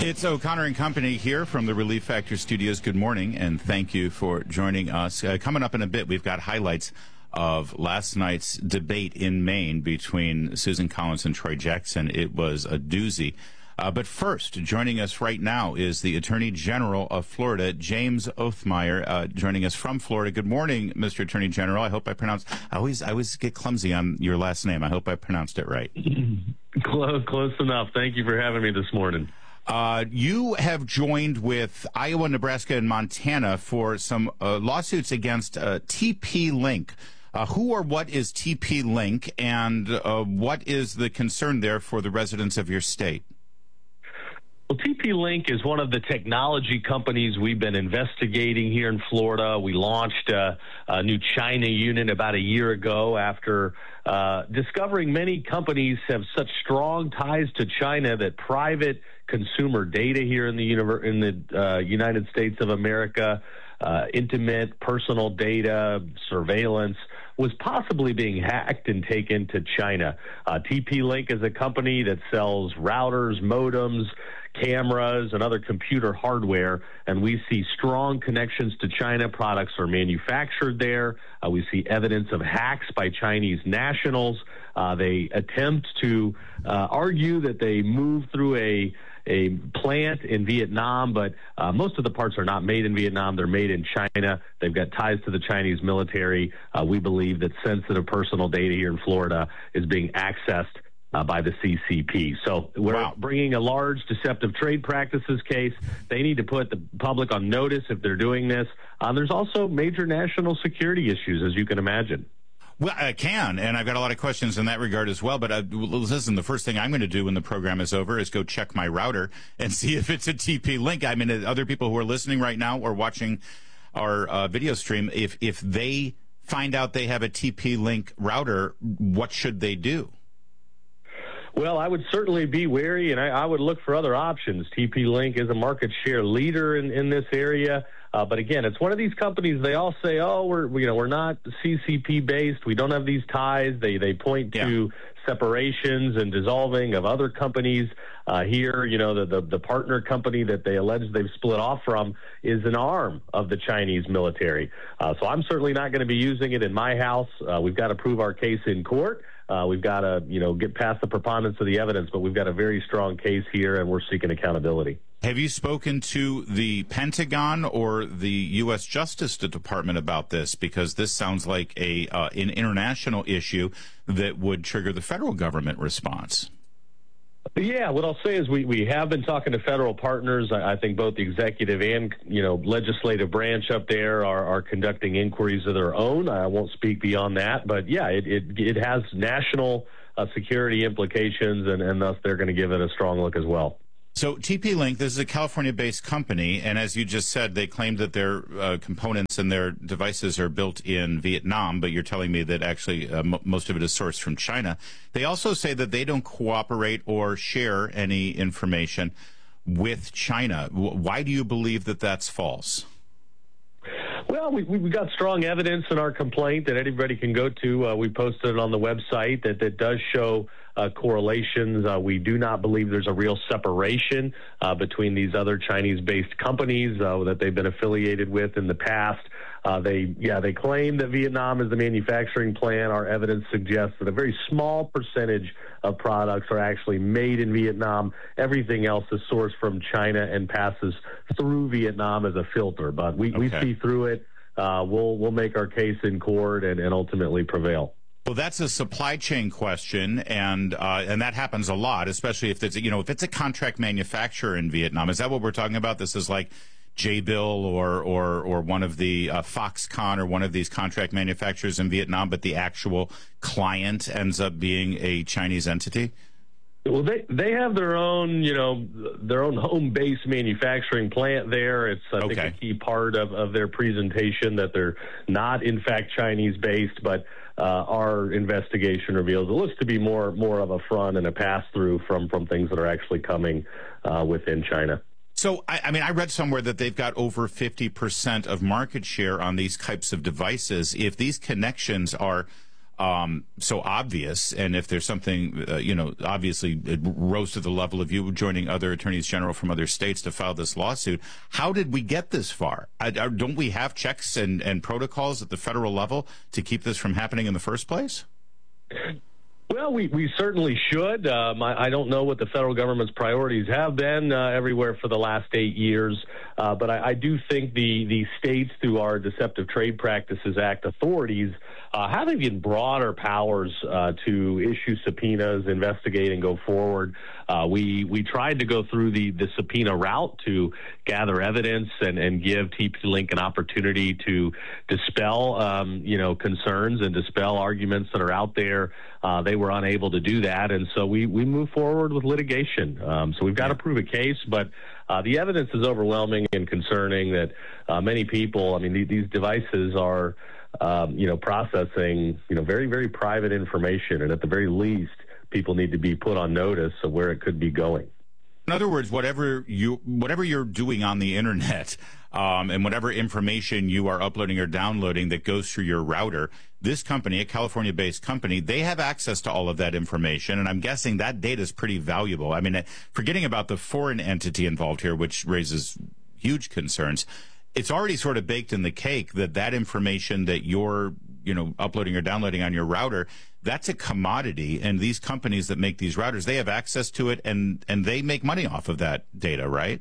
It's O'Connor and Company here from the Relief Factor Studios. Good morning, and thank you for joining us. Coming up in a bit, we've got highlights of last night's debate in Maine between Susan Collins and Troy Jackson. It was a doozy. But first, joining us right now is the Attorney General of Florida, James Othmeier, joining us from Florida. Good morning, Mr. Attorney General. I hope I pronounced. I always get clumsy on your last name. I hope I pronounced it right. Close enough. Thank you for having me this morning. You have joined with Iowa, Nebraska, and Montana for some lawsuits against TP-Link. Who or what is TP-Link, and what is the concern there for the residents of your state? Well, TP-Link is one of the technology companies we've been investigating here in Florida. We launched a new China unit about a year ago after discovering many companies have such strong ties to China that private consumer data here in the United States of America, intimate personal data, surveillance, was possibly being hacked and taken to China. TP-Link is a company that sells routers, modems, cameras, and other computer hardware, and we see strong connections to China. Products are manufactured there. We see evidence of hacks by Chinese nationals. They attempt to argue that they moved through a plant in Vietnam, but most of the parts are not made in Vietnam. They're made in China. They've got ties to the Chinese military. We believe that sensitive personal data here in Florida is being accessed by the CCP. So we're bringing a large deceptive trade practices case. They need to put the public on notice if they're doing this. There's also major national security issues, as you can imagine. Well, I can, and I've got a lot of questions in that regard as well. But listen, the first thing I'm going to do when the program is over is go check my router and see if it's a TP-Link. I mean, other people who are listening right now or watching our video stream, if they find out they have a TP-Link router, what should they do? Well, I would certainly be wary, and I would look for other options. TP-Link is a market share leader in this area. But again, it's one of these companies. They all say, "Oh, we're not CCP based. We don't have these ties." They point to separations and dissolving of other companies. Here, the partner company that they allege they've split off from is an arm of the Chinese military. So I'm certainly not going to be using it in my house. We've got to prove our case in court. We've got to, get past the preponderance of the evidence, but we've got a very strong case here, and we're seeking accountability. Have you spoken to the Pentagon or the U.S. Justice Department about this? Because this sounds like an international issue that would trigger the federal government response. Yeah, what I'll say is we have been talking to federal partners. I think both the executive and, legislative branch up there are conducting inquiries of their own. I won't speak beyond that. But, yeah, it has national security implications, and thus they're going to give it a strong look as well. So TP-Link, this is a California-based company, and as you just said, they claim that their components and their devices are built in Vietnam, but you're telling me that actually most of it is sourced from China. They also say that they don't cooperate or share any information with China. Why do you believe that that's false? Well, we've got strong evidence in our complaint that anybody can go to. We posted it on the website that does show correlations. We do not believe there's a real separation between these other Chinese-based companies that they've been affiliated with in the past. They claim that Vietnam is the manufacturing plant. Our evidence suggests that a very small percentage of products are actually made in Vietnam. Everything else is sourced from China and passes through Vietnam as a filter. But we see through it. We'll make our case in court and ultimately prevail. Well, that's a supply chain question, and that happens a lot, especially if it's a contract manufacturer in Vietnam. Is that what we're talking about? This is like Jabil or one of the Foxconn or one of these contract manufacturers in Vietnam, but the actual client ends up being a Chinese entity? Well, they have their own home-based manufacturing plant there. It's, I think, a key part of their presentation that they're not, in fact, Chinese-based, but our investigation reveals it looks to be more of a front and a pass-through from things that are actually coming within China. So, I read somewhere that they've got over 50% of market share on these types of devices. If these connections are so obvious, and if there's something, obviously it rose to the level of you joining other attorneys general from other states to file this lawsuit. How did we get this far? Don't we have checks and protocols at the federal level to keep this from happening in the first place? Well, we certainly should. I don't know what the federal government's priorities have been everywhere for the last 8 years, but I do think the states, through our Deceptive Trade Practices Act authorities, have even broader powers to issue subpoenas, investigate, and go forward. We tried to go through the subpoena route to gather evidence and give TP-Link an opportunity to dispel, concerns and dispel arguments that are out there. They were unable to do that, and so we moved forward with litigation. So we've got to prove a case, but the evidence is overwhelming and concerning that many people, these devices are, processing, very, very private information, and at the very least, people need to be put on notice of where it could be going. In other words, whatever you're doing on the internet, and whatever information you are uploading or downloading that goes through your router, this company, a California-based company, they have access to all of that information, and I'm guessing that data is pretty valuable. Forgetting about the foreign entity involved here, which raises huge concerns, it's already sort of baked in the cake that information that you're, uploading or downloading on your router, that's a commodity, and these companies that make these routers, they have access to it, and they make money off of that data, right?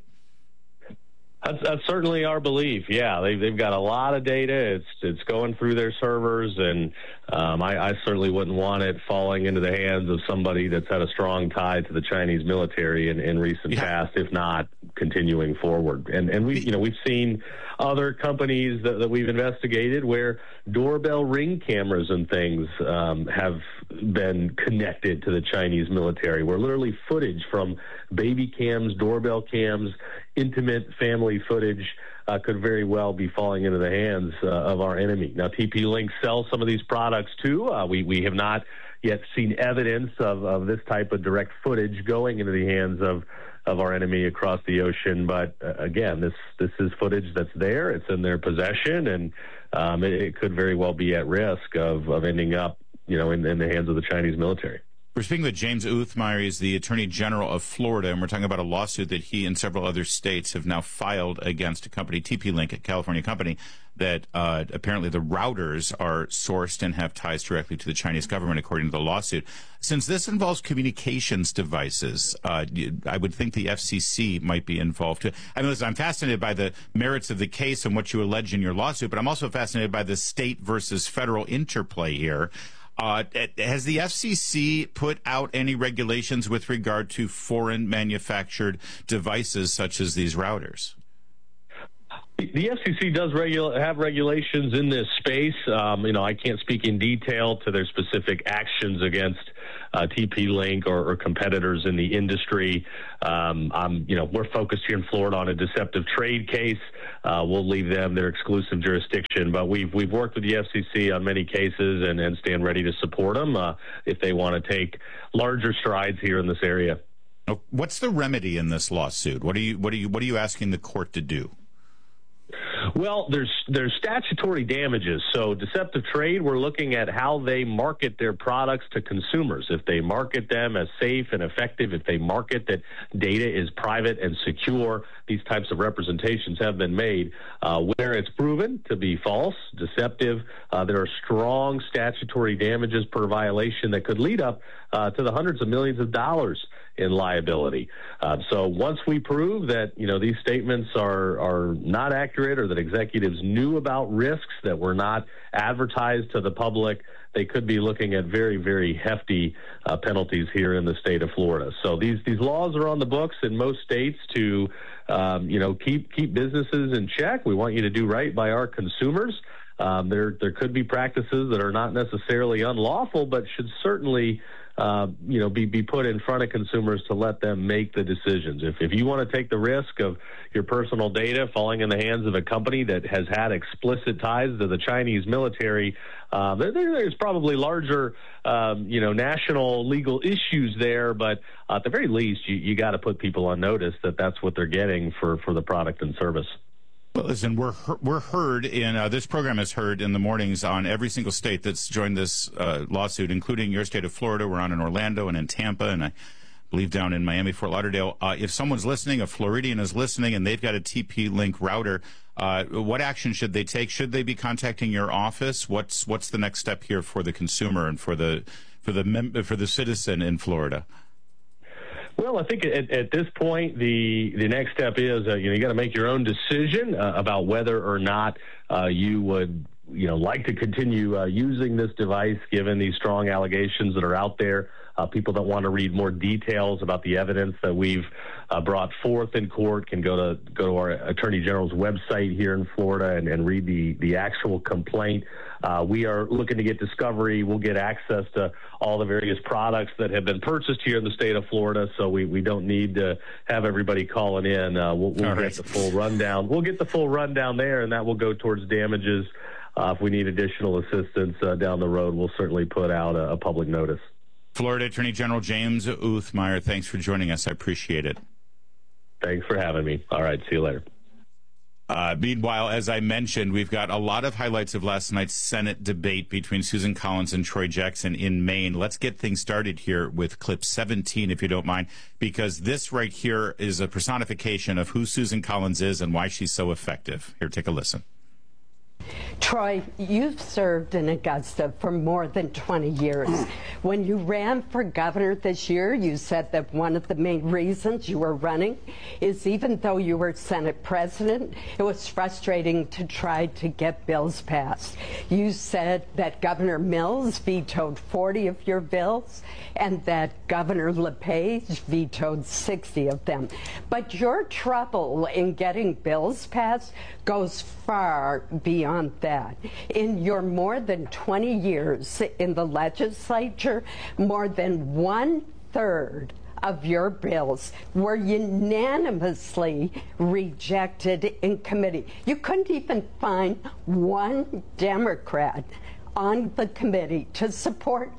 That's certainly our belief. Yeah, they've got a lot of data. It's going through their servers, and I certainly wouldn't want it falling into the hands of somebody that's had a strong tie to the Chinese military in recent past, if not continuing forward. And we've seen other companies that we've investigated where doorbell ring cameras and things have been connected to the Chinese military, where literally footage from baby cams, doorbell cams, intimate family footage could very well be falling into the hands of our enemy. Now, TP-Link sells some of these products too. We have not yet seen evidence of this type of direct footage going into the hands of our enemy across the ocean. But again, this is footage that's there. It's in their possession, and it could very well be at risk of ending up, in the hands of the Chinese military. We're speaking with James Uthmeier. He's the Attorney General of Florida, and we're talking about a lawsuit that he and several other states have now filed against a company, TP-Link, a California company, that apparently the routers are sourced and have ties directly to the Chinese government, according to the lawsuit. Since this involves communications devices, I would think the FCC might be involved too. Listen, I'm fascinated by the merits of the case and what you allege in your lawsuit, but I'm also fascinated by the state versus federal interplay here. Has the FCC put out any regulations with regard to foreign manufactured devices such as these routers? The FCC does have regulations in this space. I can't speak in detail to their specific actions against TP-Link or competitors in the industry. We're focused here in Florida on a deceptive trade case. We'll leave them their exclusive jurisdiction, but we've worked with the FCC on many cases and stand ready to support them if they want to take larger strides here in this area. What's the remedy in this lawsuit? What are you asking the court to do? Well, there's statutory damages. So deceptive trade, we're looking at how they market their products to consumers. If they market them as safe and effective, if they market that data is private and secure, these types of representations have been made. Where it's proven to be false, deceptive, there are strong statutory damages per violation that could lead up to the hundreds of millions of dollars in liability. So once we prove that, these statements are not accurate or that executives knew about risks that were not advertised to the public, they could be looking at very, very hefty penalties here in the state of Florida. So these laws are on the books in most states to, keep businesses in check. We want you to do right by our consumers. There could be practices that are not necessarily unlawful, but should certainly be put in front of consumers to let them make the decisions. If you want to take the risk of your personal data falling in the hands of a company that has had explicit ties to the Chinese military, there's probably larger, national legal issues there. But at the very least, you got to put people on notice that that's what they're getting for the product and service. Well, listen, we're heard in this program is heard in the mornings on every single state that's joined this lawsuit, including your state of Florida. We're on in Orlando and in Tampa, and I believe down in Miami, Fort Lauderdale. If someone's listening, a Floridian is listening, and they've got a TP-Link router, what action should they take? Should they be contacting your office? What's the next step here for the consumer and for the citizen in Florida? Well, I think at this point, the next step is you got to make your own decision about whether or not you would like to continue using this device, given these strong allegations that are out there. People that want to read more details about the evidence that we've brought forth in court can go to our Attorney General's website here in Florida and read the actual complaint. We are looking to get discovery. We'll get access to all the various products that have been purchased here in the state of Florida, so we don't need to have everybody calling in. We'll get the full rundown. We'll get the full rundown there, and that will go towards damages. If we need additional assistance down the road, we'll certainly put out a public notice. Florida Attorney General James Uthmeier, thanks for joining us. I appreciate it. Thanks for having me. All right, see you later. Meanwhile, as I mentioned, we've got a lot of highlights of last night's Senate debate between Susan Collins and Troy Jackson in Maine. Let's get things started here with clip 17, if you don't mind, because this right here is a personification of who Susan Collins is and why she's so effective. Here, take a listen. Troy, you've served in Augusta for more than 20 years. When you ran for governor this year, you said that one of the main reasons you were running is even though you were Senate president, it was frustrating to try to get bills passed. You said that Governor Mills vetoed 40 of your bills and that Governor LePage vetoed 60 of them. But your trouble in getting bills passed goes far beyond that. In your more than 20 years in the legislature, more than 1/3 of your bills were unanimously rejected in committee. You couldn't even find one Democrat on the committee to support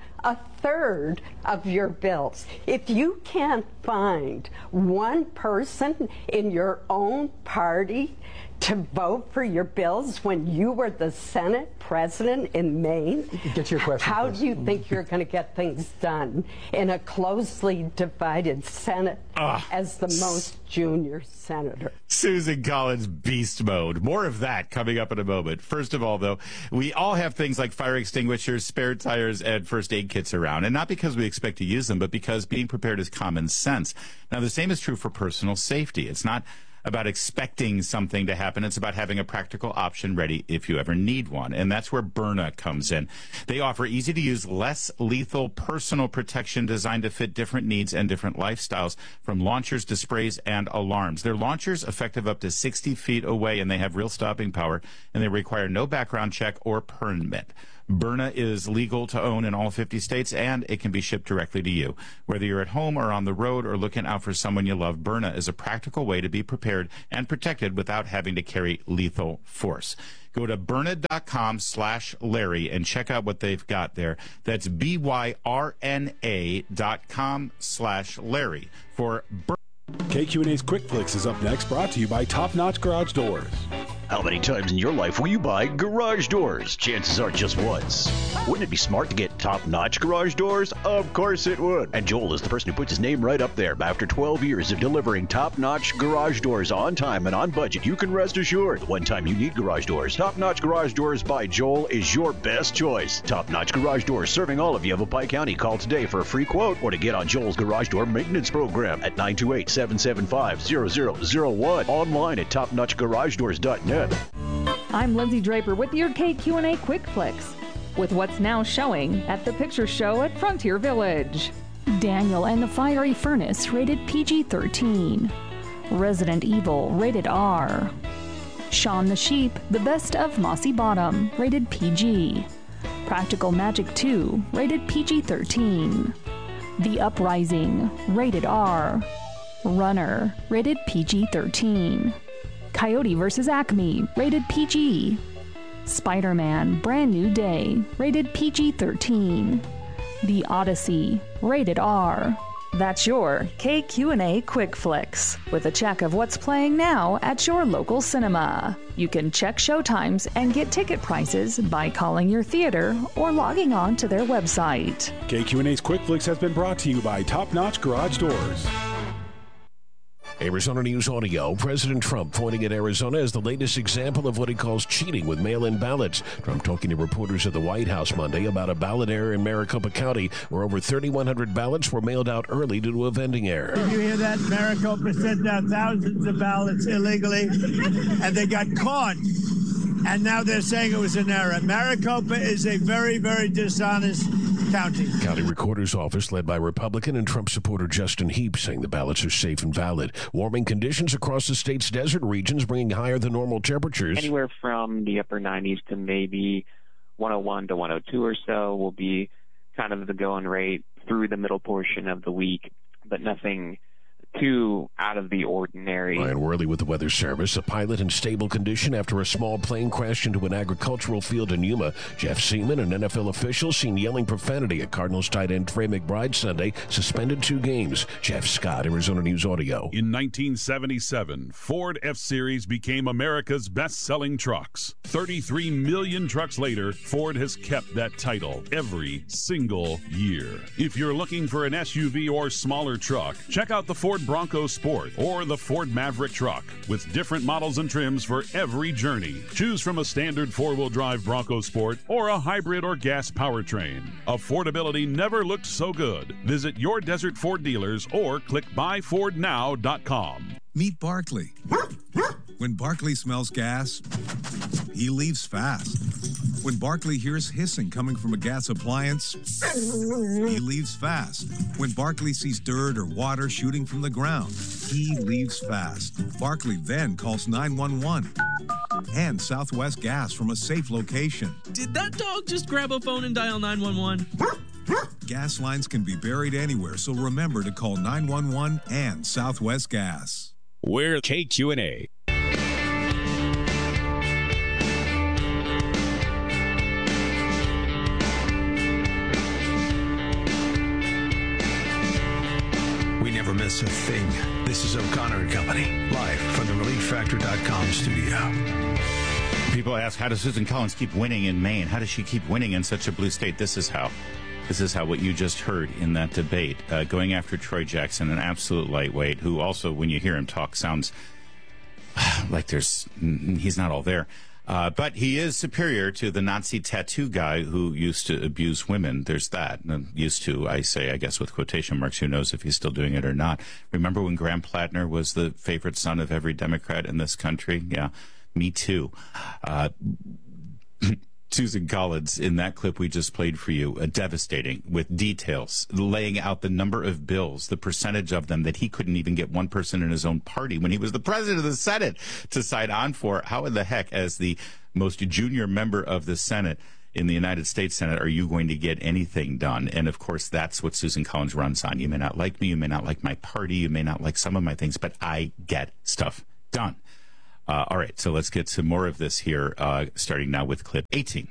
1/3 of your bills. If you can't find one person in your own party to vote for your bills when you were the Senate president in Maine, get your question, how please. do you think you're going to get things done in a closely divided Senate as the most junior senator? Susan Collins, beast mode. More of that coming up in a moment. First of all, though, we all have things like fire extinguishers, spare tires, and first aid kits around. And not because we expect to use them, but because being prepared is common sense. Now, the same is true for personal safety. It's not about expecting something to happen. It's about having a practical option ready if you ever need one. And that's where Byrna comes in. They offer easy-to-use, less lethal personal protection designed to fit different needs and different lifestyles, from launchers to sprays and alarms. Their launchers effective up to 60 feet away, and they have real stopping power, and they require no background check or permit. Byrna is legal to own in all 50 states, and it can be shipped directly to you. Whether you're at home or on the road or looking out for someone you love, Byrna is a practical way to be prepared and protected without having to carry lethal force. Go to Byrna.com/Larry and check out what they've got there. That's BYRNA.com/Larry for Byrna. KQNA's Quick Flicks is up next, brought to you by Top Notch Garage Doors. How many times in your life will you buy garage doors? Chances are just once. Wouldn't it be smart to get top-notch garage doors? Of course it would. And Joel is the person who puts his name right up there. After 12 years of delivering top-notch garage doors on time and on budget, you can rest assured the one time you need garage doors, Top-Notch Garage Doors by Joel is your best choice. Top-Notch Garage Doors serving all of Yavapai County. Call today for a free quote or to get on Joel's garage door maintenance program at 928-775-0001. Online at topnotchgaragedoors.net. I'm Lindsay Draper with your KQNA Quick Flicks, with what's now showing at the Picture Show at Frontier Village. Daniel and the Fiery Furnace, rated PG-13. Resident Evil, rated R. Shaun the Sheep, The Best of Mossy Bottom, rated PG. Practical Magic 2, rated PG-13. The Uprising, rated R. Runner, rated PG-13. Coyote vs. Acme, rated PG. Spider-Man, Brand New Day, rated PG-13. The Odyssey, rated R. That's your KQ&A Quick Flicks, with a check of what's playing now at your local cinema. You can check showtimes and get ticket prices by calling your theater or logging on to their website. KQ&A's Quick Flicks has been brought to you by Top Notch Garage Doors. Arizona News Audio. President Trump pointing at Arizona as the latest example of what he calls cheating with mail-in ballots. Trump talking to reporters at the White House Monday about a ballot error in Maricopa County where over 3,100 ballots were mailed out early due to a vending error. Did you hear that? Maricopa sent out thousands of ballots illegally, and they got caught. And now they're saying it was an error. Maricopa is a very, very dishonest county. County Recorder's Office, led by Republican and Trump supporter Justin Heap, saying the ballots are safe and valid. Warming conditions across the state's desert regions, bringing higher than normal temperatures. Anywhere from the upper 90s to maybe 101 to 102 or so will be kind of the going rate through the middle portion of the week, but nothing too out of the ordinary. Ryan Worley with the Weather Service. A pilot in stable condition after a small plane crashed into an agricultural field in Yuma. Jeff Seaman, an NFL official, seen yelling profanity at Cardinals tight end Trey McBride Sunday, suspended 2 games. Jeff Scott, Arizona News Audio. In 1977, Ford F-Series became America's best-selling trucks. 33 million trucks later, Ford has kept that title every single year. If you're looking for an SUV or smaller truck, check out the Ford Bronco Sport or the Ford Maverick truck with different models and trims for every journey. Choose from a standard 4-wheel drive Bronco Sport or a hybrid or gas powertrain. Affordability never looked so good. Visit your Desert Ford dealers or click buyfordnow.com. Meet Barkley. When Barkley smells gas, he leaves fast. When Barkley hears hissing coming from a gas appliance, he leaves fast. When Barkley sees dirt or water shooting from the ground, he leaves fast. Barkley then calls 911 and Southwest Gas from a safe location. Did that dog just grab a phone and dial 911? Gas lines can be buried anywhere, so remember to call 911 and Southwest Gas. We're KQ&A. We never miss a thing. This is O'Connor and Company, live from the ReliefFactor.com studio. People ask, how does Susan Collins keep winning in Maine? How does she keep winning in such a blue state? This is how. This is how what you just heard in that debate, going after Troy Jackson, an absolute lightweight, who also, when you hear him talk, sounds like he's not all there. But he is superior to the Nazi tattoo guy who used to abuse women. There's that. Used to, I say, I guess with quotation marks, who knows if he's still doing it or not. Remember when Graham Plattner was the favorite son of every Democrat in this country? Yeah, me too. Susan Collins, in that clip we just played for you, devastating, with details, laying out the number of bills, the percentage of them that he couldn't even get one person in his own party when he was the president of the Senate to sign on for. How in the heck, as the most junior member of the Senate in the United States Senate, are you going to get anything done? And, of course, that's what Susan Collins runs on. You may not like me, you may not like my party, you may not like some of my things, but I get stuff done. All right, so let's get to more of this here, starting now with clip 18.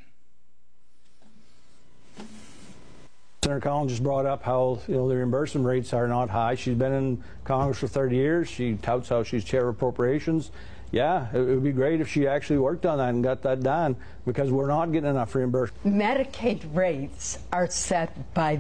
Senator Collins just brought up how the reimbursement rates are not high. She's been in Congress for 30 years. She touts how she's chair of appropriations. Yeah, it would be great if she actually worked on that and got that done, because we're not getting enough reimbursement. Medicaid rates are set by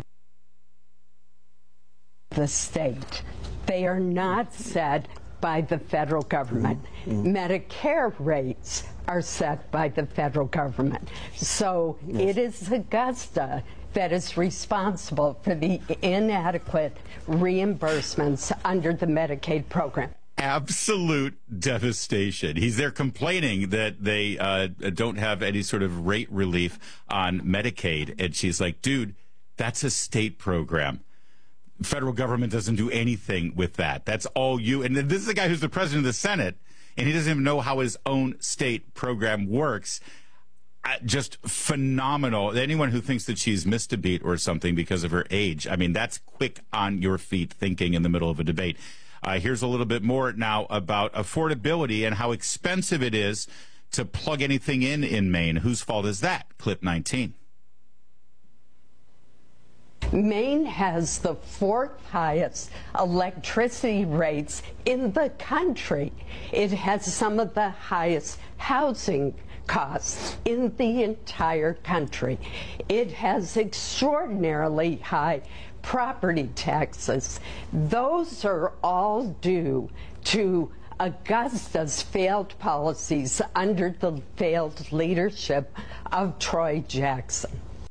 the state. They are not set by the federal government. Medicare rates are set by the federal government. So it is Augusta that is responsible for the inadequate reimbursements under the Medicaid program. Absolute devastation. He's there complaining that they don't have any sort of rate relief on Medicaid. And she's like, dude, that's a state program. Federal government doesn't do anything with that. That's all you. And this is the guy who's the president of the Senate, and he doesn't even know how his own state program works. Just phenomenal. Anyone who thinks that she's missed a beat or something because of her age, I mean, that's quick on your feet thinking in the middle of a debate. Here's a little bit more now about affordability and how expensive it is to plug anything in Maine. Whose fault is that? Clip 19. Maine has the 4th highest electricity rates in the country. It has some of the highest housing costs in the entire country. It has extraordinarily high property taxes. Those are all due to Augusta's failed policies under the failed leadership of Troy Jackson.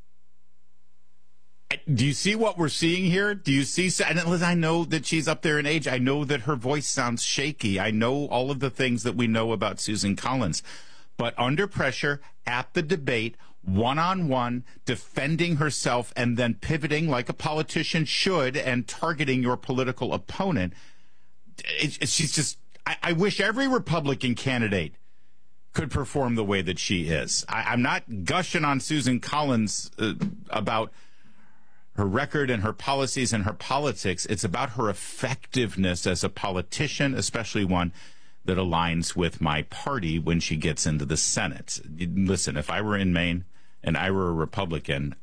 Do you see what we're seeing here? Do you see? And I know that she's up there in age. I know that her voice sounds shaky. I know all of the things that we know about Susan Collins. But under pressure, at the debate, one-on-one, defending herself and then pivoting like a politician should and targeting your political opponent, she's just... I wish every Republican candidate could perform the way that she is. I'm not gushing on Susan Collins about her record and her policies and her politics. It's about her effectiveness as a politician, especially one that aligns with my party when she gets into the Senate. Listen, if I were in Maine and I were a Republican,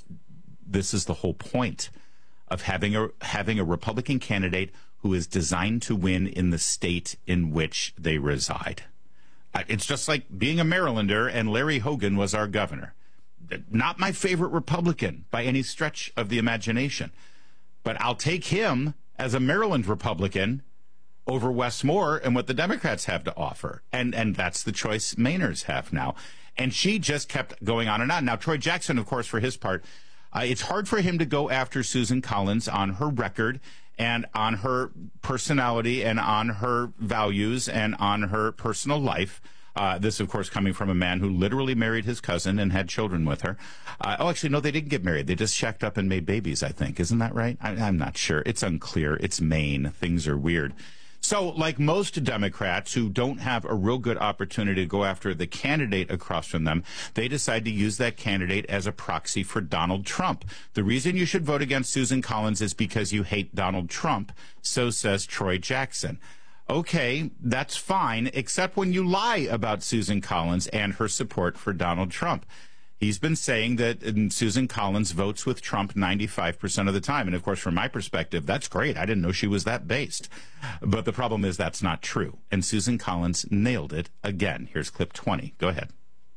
this is the whole point of having a Republican candidate who is designed to win in the state in which they reside. It's just like being a Marylander, and Larry Hogan was our governor. Not my favorite Republican by any stretch of the imagination, but I'll take him as a Maryland Republican over Wes Moore and what the Democrats have to offer. And that's the choice Mainers have now. And she just kept going on and on. Now, Troy Jackson, of course, for his part, it's hard for him to go after Susan Collins on her record and on her personality and on her values and on her personal life. This, of course, coming from a man who literally married his cousin and had children with her. Actually, no, they didn't get married. They just shacked up and made babies, I think. Isn't that right? I'm not sure. It's unclear. It's Maine. Things are weird. So, like most Democrats who don't have a real good opportunity to go after the candidate across from them, they decide to use that candidate as a proxy for Donald Trump. The reason you should vote against Susan Collins is because you hate Donald Trump, so says Troy Jackson. Okay, that's fine, except when you lie about Susan Collins and her support for Donald Trump. He's been saying that Susan Collins votes with Trump 95% of the time. And, of course, from my perspective, that's great. I didn't know she was that based. But the problem is that's not true. And Susan Collins nailed it again. Here's clip 20. Go ahead.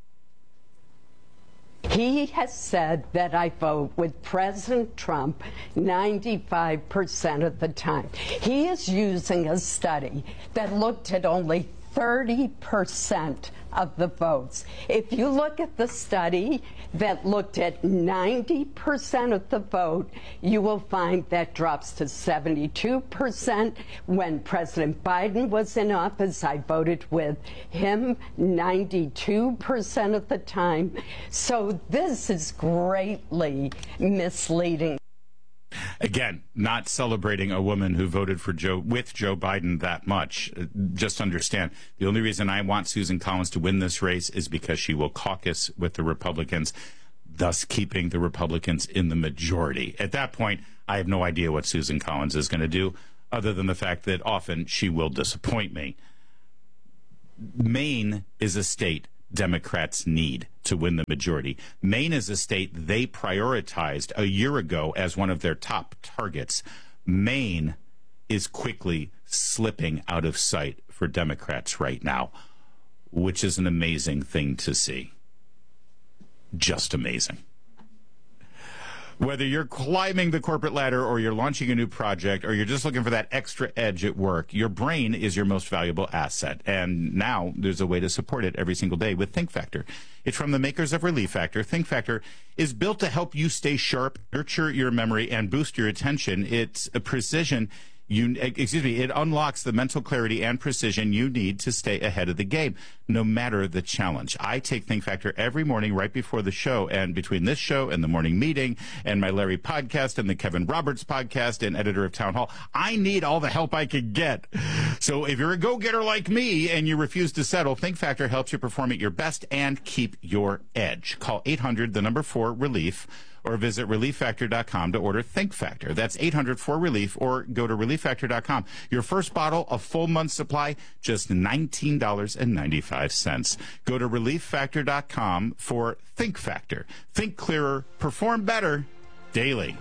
He has said that I vote with President Trump 95% of the time. He is using a study that looked at only 30% of the votes. If you look at the study that looked at 90% of the vote, you will find that drops to 72%. When President Biden was in office, I voted with him 92% of the time. So this is greatly misleading. Again, not celebrating a woman who voted for Joe Biden that much. Just understand, the only reason I want Susan Collins to win this race is because she will caucus with the Republicans, thus keeping the Republicans in the majority. At that point, I have no idea what Susan Collins is going to do, other than the fact that often she will disappoint me. Maine is a state Democrats need to win the majority. Maine is a state they prioritized a year ago as one of their top targets. Maine is quickly slipping out of sight for Democrats right now, which is an amazing thing to see. Just amazing. Whether you're climbing the corporate ladder or you're launching a new project or you're just looking for that extra edge at work, your brain is your most valuable asset. And now there's a way to support it every single day with ThinkFactor. It's from the makers of Relief Factor. ThinkFactor is built to help you stay sharp, nurture your memory, and boost your attention. It's a precision. It unlocks the mental clarity and precision you need to stay ahead of the game, no matter the challenge. I take ThinkFactor every morning right before the show, and between this show and the morning meeting and my Larry podcast and the Kevin Roberts podcast and editor of Town Hall, I need all the help I can get. So if you're a go-getter like me and you refuse to settle, ThinkFactor helps you perform at your best and keep your edge. Call 800-4-RELIEF. Or visit ReliefFactor.com to order ThinkFactor. That's 800-4-RELIEF, or go to ReliefFactor.com. Your first bottle, a full month's supply, just $19.95. Go to ReliefFactor.com for ThinkFactor. Think clearer, perform better. daily.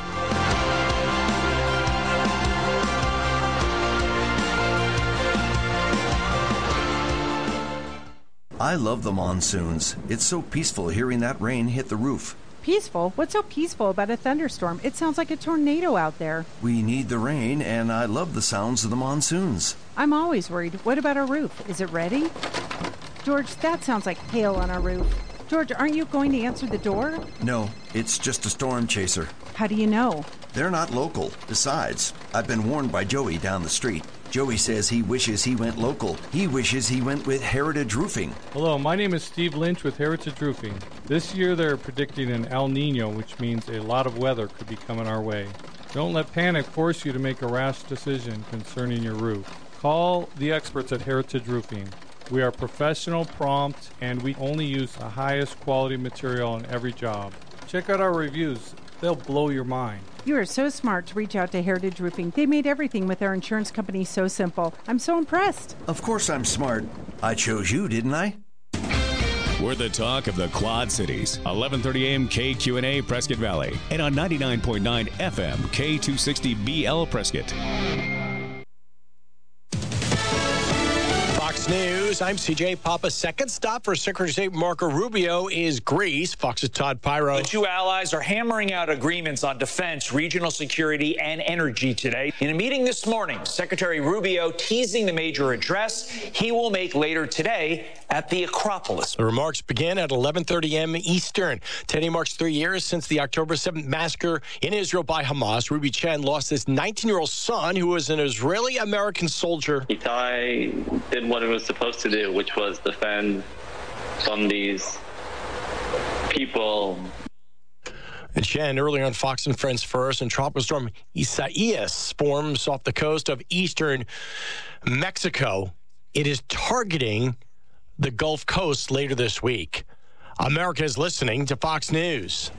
I love the monsoons. It's so peaceful hearing that rain hit the roof. Peaceful? What's so peaceful about a thunderstorm? It sounds like a tornado out there. We need the rain, and I love the sounds of the monsoons. I'm always worried. What about our roof? Is it ready? George, that sounds like hail on our roof. George, aren't you going to answer the door? No, it's just a storm chaser. How do you know? They're not local. Besides, I've been warned by Joey down the street. Joey says he wishes he went local. He wishes he went with Heritage Roofing. Hello, my name is Steve Lynch with Heritage Roofing. This year they're predicting an El Nino, which means a lot of weather could be coming our way. Don't let panic force you to make a rash decision concerning your roof. Call the experts at Heritage Roofing. We are professional, prompt, and we only use the highest quality material on every job. Check out our reviews. They'll blow your mind. You are so smart to reach out to Heritage Roofing. They made everything with their insurance company so simple. I'm so impressed. Of course I'm smart. I chose you, didn't I? We're the talk of the Quad Cities. 11:30 a.m. KQNA Prescott Valley. And on 99.9 FM K260BL Prescott. Fox News, I'm CJ Papa. Second stop for Secretary of State Marco Rubio is Greece. Fox's Todd Pyro. The two allies are hammering out agreements on defense, regional security, and energy today. In a meeting this morning, Secretary Rubio teasing the major address he will make later today at the Acropolis. The remarks begin at 11:30 a.m. Eastern. Today marks 3 years since the October 7th massacre in Israel by Hamas. Ruby Chen lost his 19-year-old son, who was an Israeli-American soldier. Itai did what it was supposed to do, which was defend from these people. And Chen, earlier on Fox and Friends First, and tropical storm Isaias forms off the coast of eastern Mexico. It is targeting the Gulf Coast later this week. America is listening to Fox News.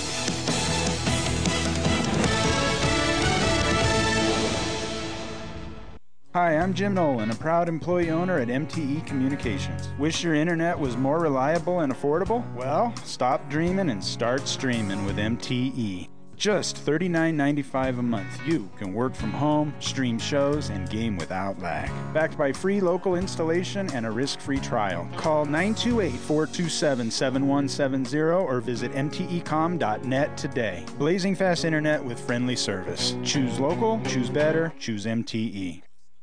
Hi, I'm Jim Nolan, a proud employee owner at MTE Communications. Wish your internet was more reliable and affordable? Well, stop dreaming and start streaming with MTE. Just $39.95 a month, you can work from home, stream shows, and game without lag. Backed by free local installation and a risk-free trial. Call 928-427-7170 or visit mtecom.net today. Blazing fast internet with friendly service. Choose local, choose better, choose MTE.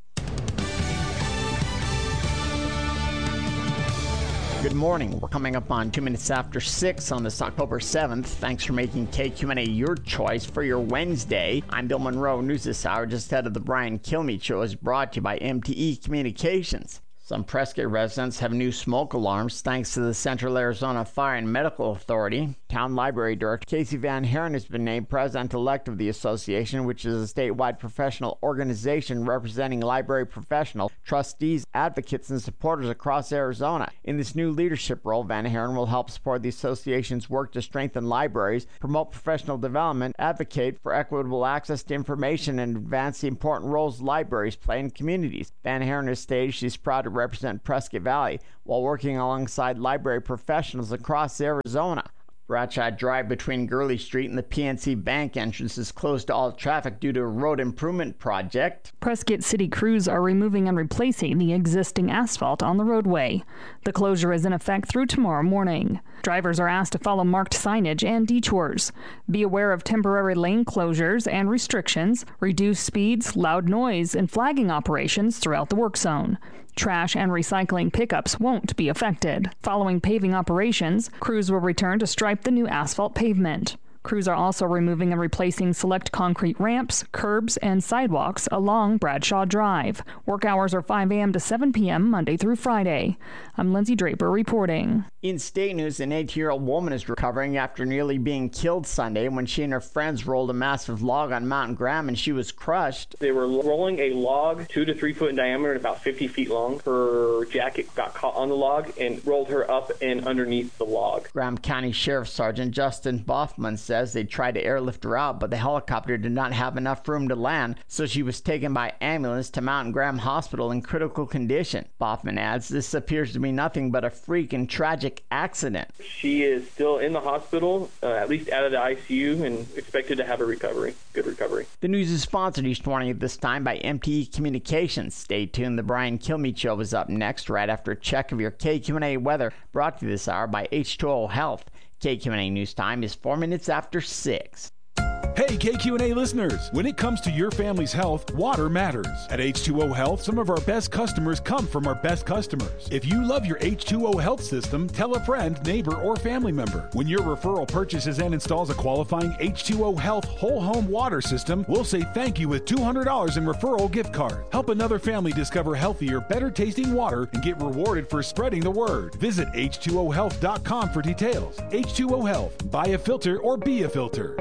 Good morning. We're coming up on 2 minutes after 6 on this October 7th. Thanks for making KQNA your choice for your Wednesday. I'm Bill Monroe. News this hour just ahead of the Brian Kilmeade Show is brought to you by MTE Communications. Some Prescott residents have new smoke alarms thanks to the Central Arizona Fire and Medical Authority. Town Library Director Casey Van Haren has been named president-elect of the association, which is a statewide professional organization representing library professionals, trustees, advocates, and supporters across Arizona. In this new leadership role, Van Haren will help support the association's work to strengthen libraries, promote professional development, advocate for equitable access to information, and advance the important roles libraries play in communities. Van Haren has stated she's proud to represent Prescott Valley while working alongside library professionals across Arizona. Bradshaw Drive between Gurley Street and the PNC Bank entrance is closed to all traffic due to a road improvement project. Prescott City crews are removing and replacing the existing asphalt on the roadway. The closure is in effect through tomorrow morning. Drivers are asked to follow marked signage and detours. Be aware of temporary lane closures and restrictions, reduced speeds, loud noise, and flagging operations throughout the work zone. Trash and recycling pickups won't be affected. Following paving operations, crews will return to stripe the new asphalt pavement. Crews are also removing and replacing select concrete ramps, curbs, and sidewalks along Bradshaw Drive. Work hours are 5 a.m. to 7 p.m. Monday through Friday. I'm Lindsay Draper reporting. In state news, an 18-year-old woman is recovering after nearly being killed Sunday when she and her friends rolled a massive log on Mount Graham and she was crushed. They were rolling a log 2 to 3 foot in diameter and about 50 feet long. Her jacket got caught on the log and rolled her up and underneath the log. Graham County Sheriff Sergeant Justin Boffman said says they tried to airlift her out, but the helicopter did not have enough room to land, so she was taken by ambulance to Mountain Graham Hospital in critical condition. Boffman adds this appears to be nothing but a freak and tragic accident. She is still in the hospital, at least out of the ICU, and expected to have a good recovery. The news is sponsored each morning at this time by MTE Communications. Stay tuned. The Brian Kilmeade Show is up next, right after a check of your KQNA weather, brought to you this hour by H2O Health. KQNA News Time is 4 minutes after 6. Hey, KQNA listeners, when it comes to your family's health, water matters. At H2O Health, some of our best customers come from our best customers. If you love your H2O Health system, tell a friend, neighbor, or family member. When your referral purchases and installs a qualifying H2O Health whole home water system, we'll say thank you with $200 in referral gift card. Help another family discover healthier, better tasting water and get rewarded for spreading the word. Visit H2OHealth.com for details. H2O Health. Buy a filter or be a filter.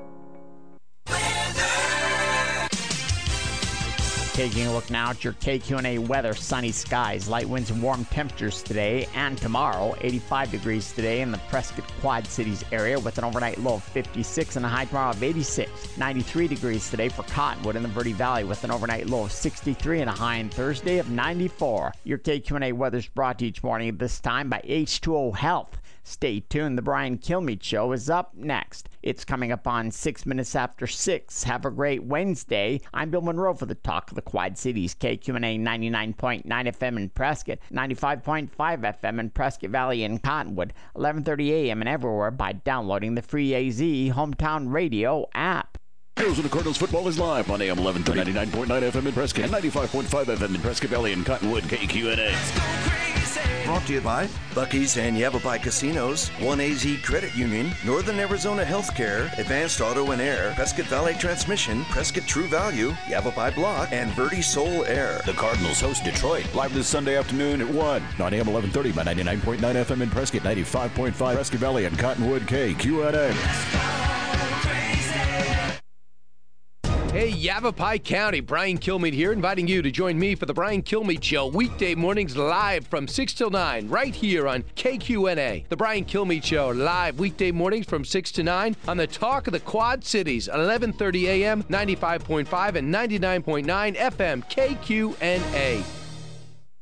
Taking a look now at your KQNA weather. Sunny skies, light winds and warm temperatures today and tomorrow. 85 degrees today in the Prescott Quad Cities area with an overnight low of 56 and a high tomorrow of 86. 93 degrees today for Cottonwood in the Verde Valley with an overnight low of 63 and a high on Thursday of 94. Your KQNA weather is brought to you each morning at this time by H2O Health. Stay tuned. The Brian Kilmeade Show is up next. It's coming up on 6 minutes after 6. Have a great Wednesday. I'm Bill Monroe for the Talk of the Quad Cities. KQNA 99.9 FM in Prescott, 95.5 FM in Prescott Valley and Cottonwood, 11:30 a.m. and everywhere by downloading the free AZ Hometown Radio app. Arizona Cardinals football is live on AM 1130, 99.9 FM in Prescott, and 95.5 FM in Prescott Valley and Cottonwood. KQNA. Brought to you by Buc-ee's and Yavapai Casinos, 1AZ Credit Union, Northern Arizona Healthcare, Advanced Auto and Air, Prescott Valley Transmission, Prescott True Value, Yavapai Block, and Verde Soul Air. The Cardinals host Detroit live this Sunday afternoon at 1 on AM 1130 by 99.9 FM in Prescott, 95.5 Prescott Valley and Cottonwood. KQNA. Hey, Yavapai County, Brian Kilmeade here, inviting you to join me for the Brian Kilmeade Show, weekday mornings live from 6 till 9, right here on KQNA. The Brian Kilmeade Show, live weekday mornings from 6 to 9 on the Talk of the Quad Cities, 11:30 a.m., 95.5 and 99.9 FM, KQNA.